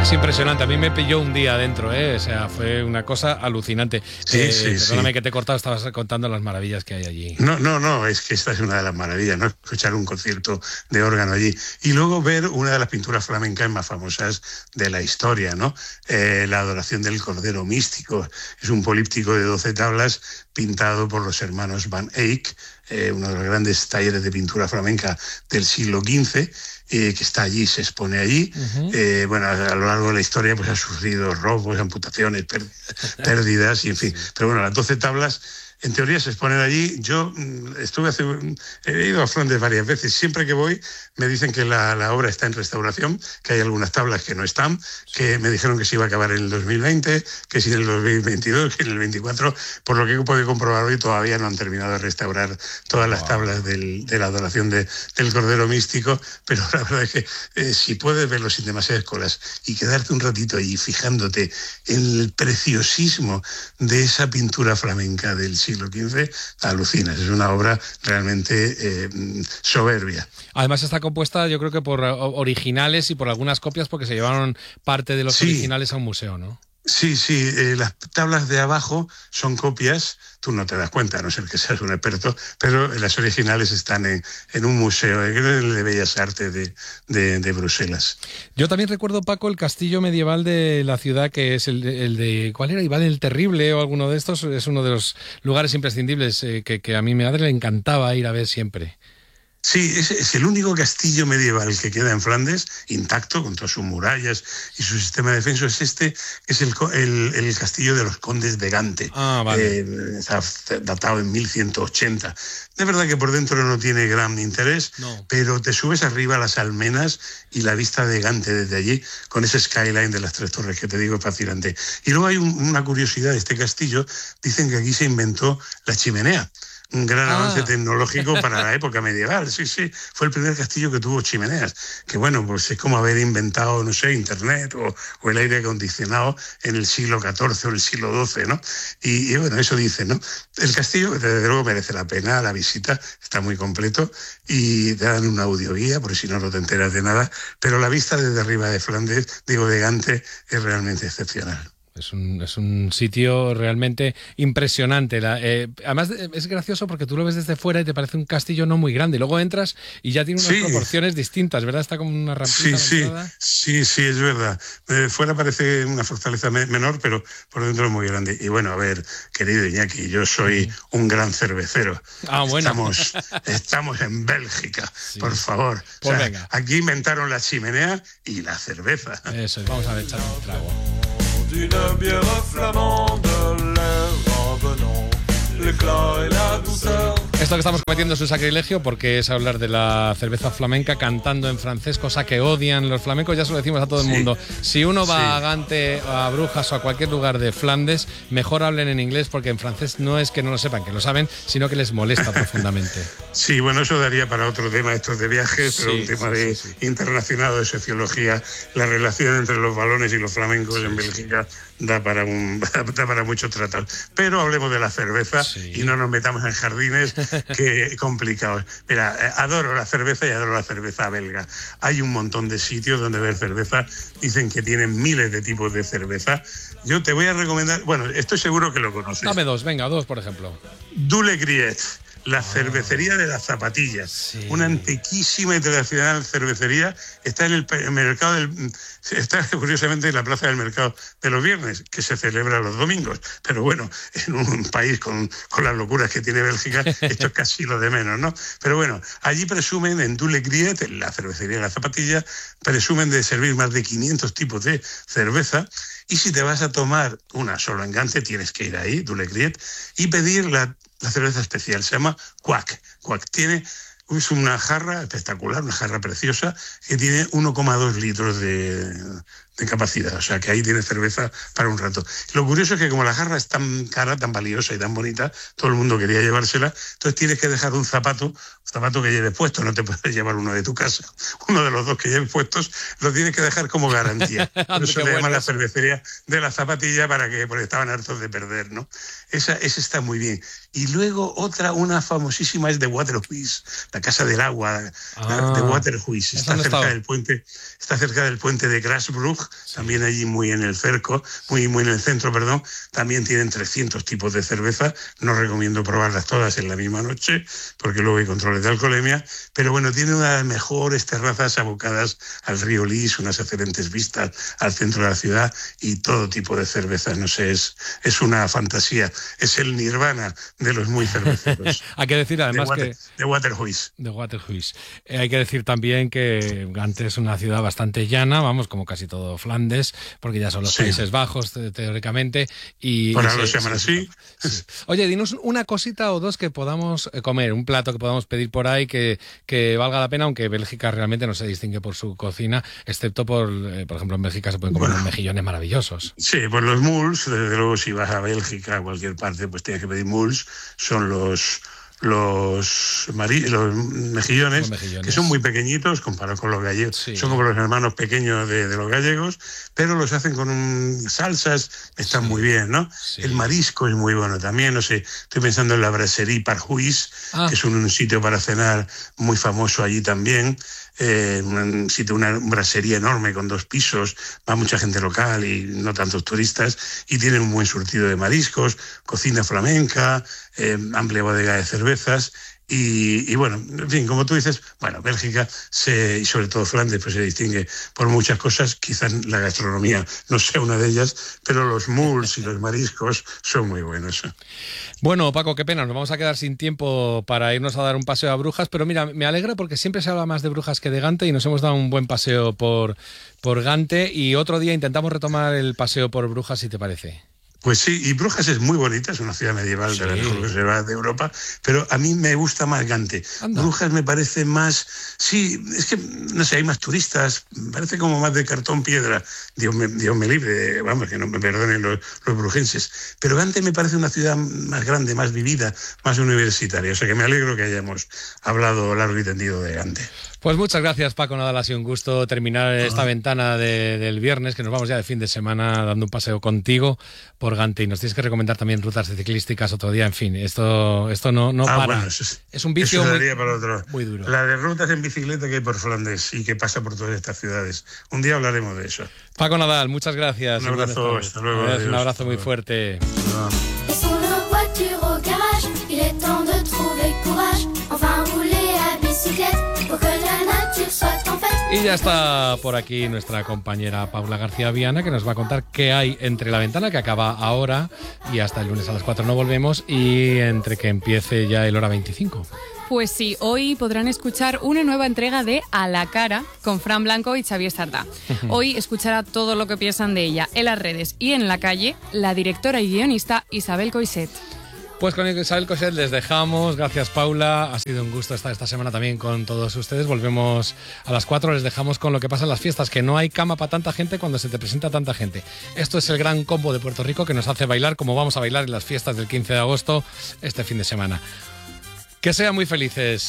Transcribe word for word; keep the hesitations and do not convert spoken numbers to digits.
Es impresionante, a mí me pilló un día adentro, ¿eh? O sea, fue una cosa alucinante. Sí, eh, sí, perdóname sí. que te he cortado, estabas contando las maravillas que hay allí. No, no, no, es que esta es una de las maravillas, ¿no? Escuchar un concierto de órgano allí. Y luego ver una de las pinturas flamencas más famosas de la historia, ¿no? Eh, la adoración del Cordero Místico. Es un políptico de doce tablas pintado por los hermanos Van Eyck, eh, uno de los grandes talleres de pintura flamenca del siglo quince, eh, que está allí, se expone allí. Uh-huh. Eh, bueno, a, a lo largo de la historia pues ha sufrido robos, amputaciones, pérdidas, pérdidas y en fin. Sí. Pero bueno, las doce tablas en teoría se exponen allí. Yo estuve hace, he ido a Flandes varias veces. Siempre que voy me dicen que la, la obra está en restauración, que hay algunas tablas que no están, que me dijeron que se iba a acabar en el dos mil veinte, que si en el dos mil veintidós, que en el veinticuatro. Por lo que he podido comprobar hoy, todavía no han terminado de restaurar todas las tablas del, de la adoración de, del Cordero Místico. Pero la verdad es que eh, si puedes verlo sin demasiadas colas y quedarte un ratito allí fijándote en el preciosismo de esa pintura flamenca del siglo quince, alucinas. Es una obra realmente eh, soberbia. Además está compuesta, yo creo que por originales y por algunas copias, porque se llevaron parte de los sí. originales a un museo, ¿no? Sí, sí, eh, las tablas de abajo son copias, tú no te das cuenta, a no ser que seas un experto, pero las originales están en, en un museo, en el de Bellas Artes de, de, de Bruselas. Yo también recuerdo, Paco, el castillo medieval de la ciudad, que es el, el de, ¿cuál era? Iván el Terrible o alguno de estos, es uno de los lugares imprescindibles eh, que, que a mi madre le encantaba ir a ver siempre. Sí, es, es el único castillo medieval que queda en Flandes, intacto, con todas sus murallas y su sistema de defensa. Es este, es el, el, el castillo de los condes de Gante, ah, vale. eh, datado en mil ciento ochenta. De verdad que por dentro no tiene gran interés, no. pero te subes arriba a las almenas y la vista de Gante desde allí, con ese skyline de las tres torres que te digo, es fascinante. Y luego hay un, una curiosidad de este castillo, dicen que aquí se inventó la chimenea. Un gran ah. avance tecnológico para la época medieval, sí, sí. Fue el primer castillo que tuvo chimeneas, que bueno, pues es como haber inventado, no sé, internet o, o el aire acondicionado en el siglo catorce o el siglo doce, ¿no? Y, y bueno, eso dice, ¿no? El castillo, desde luego, merece la pena la visita, está muy completo y te dan una audioguía, por si no, no te enteras de nada, pero la vista desde arriba de Flandes, digo, de Gante, es realmente excepcional. Es un, es un sitio realmente impresionante. La, eh, además, es gracioso porque tú lo ves desde fuera y te parece un castillo no muy grande. Y luego entras y ya tiene unas sí. proporciones distintas, ¿verdad? Está como una rampita. Sí, sí, sí, sí, es verdad. De fuera parece una fortaleza me- menor, pero por dentro es muy grande. Y bueno, a ver, querido Iñaki, yo soy sí. un gran cervecero. Ah, bueno. Estamos, estamos en Bélgica, sí. por favor. Pues o sea, venga. Aquí inventaron la chimenea y la cerveza. Eso, vamos a ver, echar un trago. D'une bière flamande, l'air revenant, l'éclat et la douceur. Esto que estamos cometiendo es un sacrilegio porque es hablar de la cerveza flamenca cantando en francés, cosa que odian los flamencos, ya se lo decimos a todo el sí. mundo. Si uno va sí. a Gante, a Brujas o a cualquier lugar de Flandes, mejor hablen en inglés porque en francés no es que no lo sepan, que lo saben, sino que les molesta profundamente. Sí, bueno, eso daría para otro tema, estos de viajes, sí, pero un tema sí, de sí, sí. internacional, de sociología, la relación entre los balones y los flamencos sí, en Bélgica sí. da para un da para mucho tratar. Pero hablemos de la cerveza sí. y no nos metamos en jardines que complicados. Mira, adoro la cerveza y adoro la cerveza belga. Hay un montón de sitios donde ver cerveza. Dicen que tienen miles de tipos de cerveza. Yo te voy a recomendar, bueno, estoy seguro que lo conoces. Dame dos, venga, dos, por ejemplo. Dule Griet. La cervecería de las zapatillas, sí. una antiquísima y tradicional cervecería, está en el, el mercado del, está curiosamente en la plaza del mercado de los viernes, que se celebra los domingos, pero bueno, en un país con, con las locuras que tiene Bélgica, esto es casi lo de menos, ¿no? Pero bueno, allí presumen en Dule Griet, en la cervecería de las zapatillas, presumen de servir más de quinientos tipos de cerveza. Y si te vas a tomar una solo en Gante, tienes que ir ahí, Dule Griet, y pedir la, la cerveza especial. Se llama Quack. Quack tiene, es una jarra espectacular, una jarra preciosa, que tiene uno coma dos litros de, de capacidad. O sea, que ahí tiene cerveza para un rato. Lo curioso es que como la jarra es tan cara, tan valiosa y tan bonita, todo el mundo quería llevársela, entonces tienes que dejar un zapato, un zapato que lleves puesto, no te puedes llevar uno de tu casa. Uno de los dos que lleves puestos lo tienes que dejar como garantía. Por eso le llaman la cervecería de la zapatilla, para que, porque estaban hartos de perder, ¿no? Esa, esa está muy bien. Y luego otra, una famosísima, es de Waterhuis, la Casa del Agua ah, de Waterhuis. Está cerca del puente, está cerca del puente de Grasbrook, también allí muy en el cerco, muy, muy en el centro, perdón, también tienen trescientos tipos de cerveza. No recomiendo probarlas todas en la misma noche, porque luego hay controles de alcoholemia, pero bueno, tiene una de las mejores terrazas abocadas al río Lys, unas excelentes vistas al centro de la ciudad y todo tipo de cervezas. No sé, es, es una fantasía, es el nirvana de los muy cerveceros. Hay que decir además de water, que... De Waterhuis. De Waterhuis. Eh, hay que decir también que Gante es una ciudad bastante llana, vamos, como casi todo Flandes, porque ya son los sí. Países Bajos, te, teóricamente. Y, Por y ahora lo se, llaman sí, así. Sí. Oye, dinos una cosita o dos que podamos comer, un plato que podamos pedir por ahí que, que valga la pena, aunque Bélgica realmente no se distingue por su cocina, excepto por, eh, por ejemplo, en Bélgica se pueden comer bueno, unos mejillones maravillosos. Sí, pues los muls, desde luego si vas a Bélgica, a cualquier parte, pues tienes que pedir muls, son los... Los, mari los mejillones, los mejillones, que son muy pequeñitos comparados con los gallegos. Sí. Son como los hermanos pequeños de, de los gallegos, pero los hacen con un, salsas, están sí. muy bien, ¿no? Sí. El marisco es muy bueno también, no sé, estoy pensando en la Brasserie Parhuis, ah. que es un, un sitio para cenar muy famoso allí también. Eh, un sitio, una brassería enorme con dos pisos, va mucha gente local y no tantos turistas, y tienen un buen surtido de mariscos, cocina flamenca, eh, amplia bodega de cervezas. Y, y bueno, en fin, como tú dices, bueno, Bélgica se, y sobre todo Flandes pues se distingue por muchas cosas, quizás la gastronomía no sea una de ellas, pero los muls y los mariscos son muy buenos. Bueno, Paco, qué pena, nos vamos a quedar sin tiempo para irnos a dar un paseo a Brujas, pero mira, me alegra porque siempre se habla más de Brujas que de Gante y nos hemos dado un buen paseo por, por Gante y otro día intentamos retomar el paseo por Brujas, si te parece. Pues sí, y Brujas es muy bonita, es una ciudad medieval sí. de las mejores reservadas de Europa, pero a mí me gusta más Gante. Anda. Brujas me parece más, sí, es que, no sé, hay más turistas, me parece como más de cartón piedra, Dios me, Dios me libre, vamos, que no me perdonen los, los brujenses, pero Gante me parece una ciudad más grande, más vivida, más universitaria, o sea que me alegro que hayamos hablado largo y tendido de Gante. Pues muchas gracias, Paco Nadal, ha sido un gusto terminar esta ah. ventana de, del viernes, que nos vamos ya de fin de semana dando un paseo contigo por Gante y nos tienes que recomendar también rutas ciclísticas otro día, en fin, esto, esto no, no ah, para, bueno, eso es, es un vicio eso muy, para otro. muy duro. La de rutas en bicicleta que hay por Flandes y que pasa por todas estas ciudades, un día hablaremos de eso. Paco Nadal, muchas gracias. Un abrazo, hasta luego. Adiós, un abrazo muy fuerte. Y ya está por aquí nuestra compañera Paula García Viana, que nos va a contar qué hay entre la ventana, que acaba ahora, y hasta el lunes a las cuatro no volvemos, y entre que empiece ya el hora veinticinco. Pues sí, hoy podrán escuchar una nueva entrega de A la Cara con Fran Blanco y Xavier Sardá. Hoy escuchará todo lo que piensan de ella en las redes y en la calle la directora y guionista Isabel Coixet. Pues con Isabel Coixet les dejamos. Gracias, Paula. Ha sido un gusto estar esta semana también con todos ustedes. Volvemos a las cuatro. Les dejamos con lo que pasa en las fiestas, que no hay cama para tanta gente cuando se te presenta tanta gente. Esto es el gran combo de Puerto Rico que nos hace bailar como vamos a bailar en las fiestas del quince de agosto este fin de semana. Que sean muy felices.